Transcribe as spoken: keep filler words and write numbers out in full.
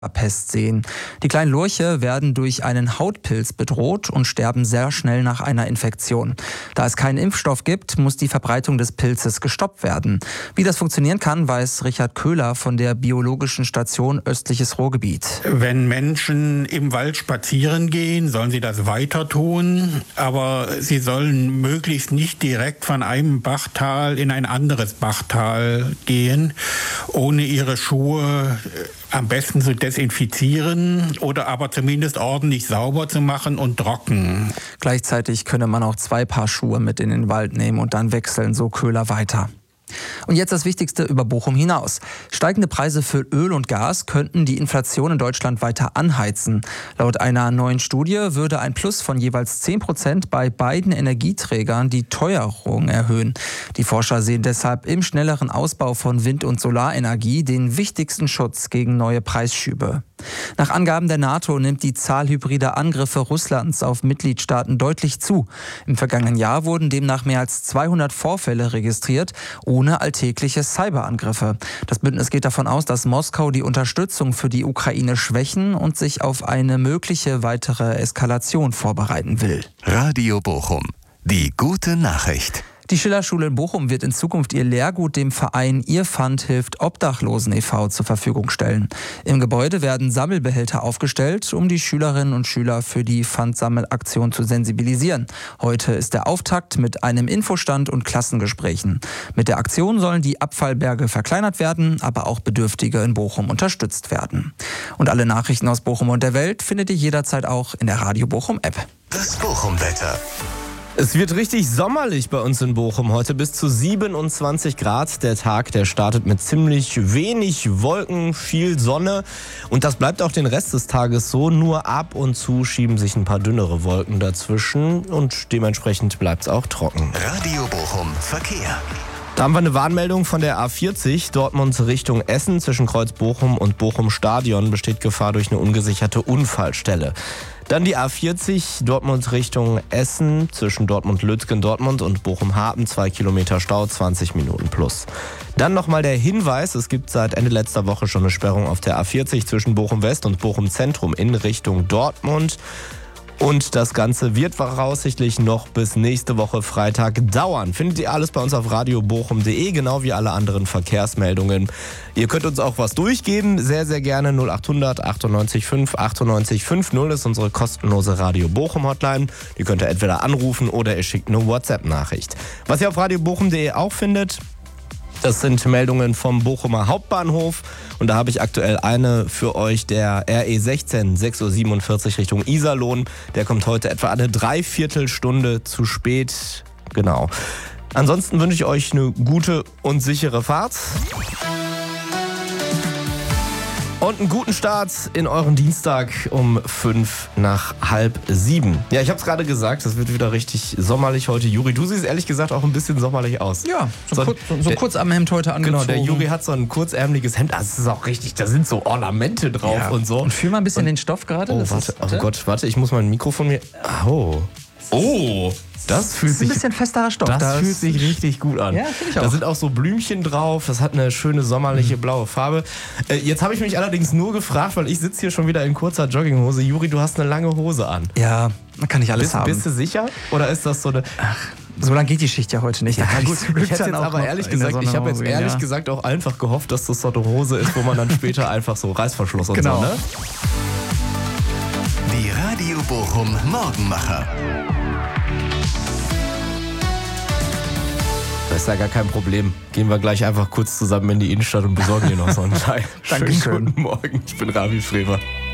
Pest sehen. Die kleinen Lurche werden durch einen Hautpilz bedroht und sterben sehr schnell nach einer Infektion. Da es keinen Impfstoff gibt, muss die Verbreitung des Pilzes gestoppt werden. Wie das funktionieren kann, weiß Richard Köhler von der Biologischen Station Östliches Ruhrgebiet. Wenn Menschen im Wald spazieren gehen, sollen sie das weiter tun, aber sie sollen möglichst nicht direkt von einem Bachtal in ein anderes Bachtal gehen, ohne ihre Schuhe am besten zu desinfizieren oder aber zumindest ordentlich sauber zu machen und trocken. Gleichzeitig könne man auch zwei Paar Schuhe mit in den Wald nehmen und dann wechseln, so Köhler weiter. Und jetzt das Wichtigste über Bochum hinaus. Steigende Preise für Öl und Gas könnten die Inflation in Deutschland weiter anheizen. Laut einer neuen Studie würde ein Plus von jeweils zehn Prozent bei beiden Energieträgern die Teuerung erhöhen. Die Forscher sehen deshalb im schnelleren Ausbau von Wind- und Solarenergie den wichtigsten Schutz gegen neue Preisschübe. Nach Angaben der NATO nimmt die Zahl hybrider Angriffe Russlands auf Mitgliedstaaten deutlich zu. Im vergangenen Jahr wurden demnach mehr als zweihundert Vorfälle registriert, ohne alltägliche Cyberangriffe. Das Bündnis geht davon aus, dass Moskau die Unterstützung für die Ukraine schwächen und sich auf eine mögliche weitere Eskalation vorbereiten will. Radio Bochum. Die gute Nachricht. Die Schillerschule in Bochum wird in Zukunft ihr Lehrgut dem Verein Ihr Pfand hilft Obdachlosen e V zur Verfügung stellen. Im Gebäude werden Sammelbehälter aufgestellt, um die Schülerinnen und Schüler für die Pfandsammelaktion zu sensibilisieren. Heute ist der Auftakt mit einem Infostand und Klassengesprächen. Mit der Aktion sollen die Abfallberge verkleinert werden, aber auch Bedürftige in Bochum unterstützt werden. Und alle Nachrichten aus Bochum und der Welt findet ihr jederzeit auch in der Radio Bochum App. Das Bochum-Wetter. Es wird richtig sommerlich bei uns in Bochum. Heute bis zu siebenundzwanzig Grad. Der Tag, der startet mit ziemlich wenig Wolken, viel Sonne. Und das bleibt auch den Rest des Tages so. Nur ab und zu schieben sich ein paar dünnere Wolken dazwischen. Und dementsprechend bleibt es auch trocken. Radio Bochum Verkehr. Da haben wir eine Warnmeldung von der A vierzig, Dortmund Richtung Essen. Zwischen Kreuz Bochum und Bochum Stadion besteht Gefahr durch eine ungesicherte Unfallstelle. Dann die A vierzig, Dortmund Richtung Essen, zwischen Dortmund-Lütgen-Dortmund und Bochum-Hapen, zwei Kilometer Stau, zwanzig Minuten plus. Dann nochmal der Hinweis, es gibt seit Ende letzter Woche schon eine Sperrung auf der A vierzig zwischen Bochum-West und Bochum-Zentrum in Richtung Dortmund. Und das Ganze wird voraussichtlich noch bis nächste Woche Freitag dauern. Findet ihr alles bei uns auf radio bochum punkt de, genau wie alle anderen Verkehrsmeldungen. Ihr könnt uns auch was durchgeben, sehr, sehr gerne. null acht hundert achtundneunzig fünf achtundneunzig fünfzig ist unsere kostenlose Radio Bochum Hotline. Die könnt ihr entweder anrufen oder ihr schickt eine WhatsApp-Nachricht. Was ihr auf radio bochum punkt de auch findet, das sind Meldungen vom Bochumer Hauptbahnhof. Und da habe ich aktuell eine für euch, der R E sechzehn, sechs Uhr siebenundvierzig Richtung Iserlohn. Der kommt heute etwa eine Dreiviertelstunde zu spät. Genau. Ansonsten wünsche ich euch eine gute und sichere Fahrt. Und einen guten Start in euren Dienstag um fünf nach halb sieben. Ja, ich habe es gerade gesagt, es wird wieder richtig sommerlich heute. Juri, du siehst ehrlich gesagt auch ein bisschen sommerlich aus. Ja, so, so, kurz, so, so der, kurz am Hemd heute angezogen. Genau, der Juri hat so ein kurzärmeliges Hemd. Das ist auch richtig, da sind so Ornamente drauf ja. und so. Und fühl mal ein bisschen und, den Stoff gerade. Oh, das warte, ist, oh Gott, warte, ich muss mein Mikrofon mir... Oh, oh... Das fühlt das ist ein sich, bisschen festerer Stoff. Das, das fühlt sich richtig gut an. Ja, finde ich auch. Da sind auch so Blümchen drauf. Das hat eine schöne sommerliche blaue Farbe. Äh, jetzt habe ich mich allerdings nur gefragt, weil ich sitze hier schon wieder in kurzer Jogginghose. Juri, du hast eine lange Hose an. Ja, man kann nicht alles bist, haben. Bist du sicher? Oder ist das so eine... Ach, so lange geht die Schicht ja heute nicht. Ja, gut. Ich, ich hätte jetzt aber ehrlich gesagt, ich habe jetzt ehrlich ja. gesagt auch einfach gehofft, dass das so eine Hose ist, wo man dann später einfach so Reißverschluss und genau. so, ne? Die Radio Bochum Morgenmacher. Das ist ja gar kein Problem. Gehen wir gleich einfach kurz zusammen in die Innenstadt und besorgen dir noch so einen Teil. Dankeschön. Schönen guten Morgen, ich bin Ravi Schreber.